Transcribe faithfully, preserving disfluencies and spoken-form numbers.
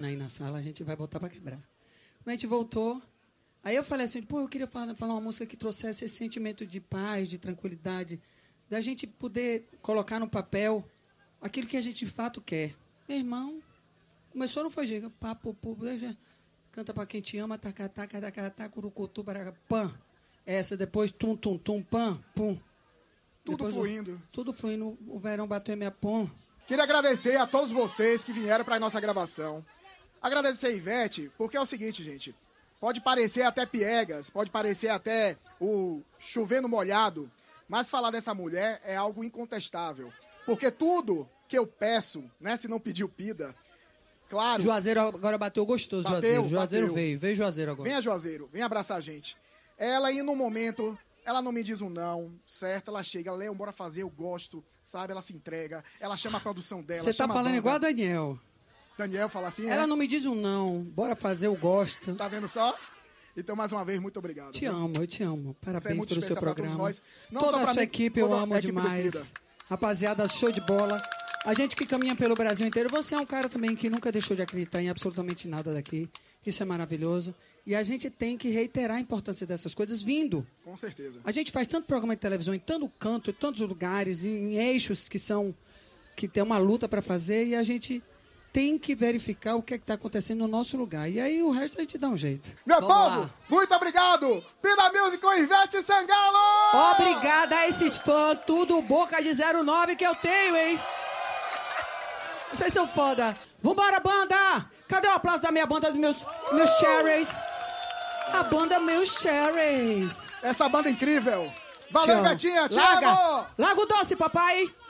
aí na sala, a gente vai botar pra quebrar. Quando a gente voltou, aí eu falei assim, pô, eu queria falar, falar uma música que trouxesse esse sentimento de paz, de tranquilidade, da gente poder colocar no papel aquilo que a gente de fato quer. Meu irmão, começou, não foi, Giga? Papo, pô, deixa, canta pra quem te ama, taca, taca, taca, taca, curucutu, baraca, pã. Essa, depois, tum, tum, tum, pam, pum. Tudo depois, fluindo. O, tudo fluindo, o verão bateu em minha pom. Queria agradecer a todos vocês que vieram para a nossa gravação. Agradecer a Ivete, porque é o seguinte, gente. Pode parecer até piegas, pode parecer até o chovendo molhado, mas falar dessa mulher é algo incontestável. Porque tudo que eu peço, né, se não pediu, pida, claro... Juazeiro agora bateu gostoso, bateu, Juazeiro. Juazeiro bateu. veio, veio Juazeiro agora. Venha, Juazeiro, vem abraçar a gente. Ela aí no momento, ela não me diz um não, certo? Ela chega, Léo, bora fazer, eu gosto, sabe? Ela se entrega, ela chama a produção dela. Você tá falando igual a Daniel. Daniel fala assim, Ela é? não me diz um não, bora fazer, eu gosto. Tá vendo só? Então, mais uma vez, muito obrigado. Te viu? amo, eu te amo. Parabéns é muito pelo seu especial pra programa. todos nós. Não Toda só pra a sua mim, equipe eu toda a amo equipe do demais. Pida. Rapaziada, show de bola. A gente que caminha pelo Brasil inteiro, você é um cara também que nunca deixou de acreditar em absolutamente nada daqui. Isso é maravilhoso. E a gente tem que reiterar a importância dessas coisas vindo. Com certeza. A gente faz tanto programa de televisão em tanto canto, em tantos lugares, em eixos que são que tem uma luta para fazer e a gente tem que verificar o que é que está acontecendo no nosso lugar. E aí o resto a gente dá um jeito. Meu Vamos povo, lá. muito obrigado! Pida Music com Ivete Sangalo! Obrigada a esses fãs, tudo boca de zero nove que eu tenho, hein? Vocês são foda. Vambora, banda! Cadê o aplauso da minha banda, dos meus, meus cherries? A banda Meus Cherries. Essa banda incrível. Valeu, Te amo. Ivetinha, te Larga. amo! Larga o doce, papai!